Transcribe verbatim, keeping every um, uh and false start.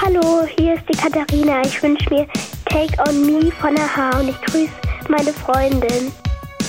Hallo, hier ist die Katharina. Ich wünsche mir Take on Me von A H und ich grüße meine Freundin.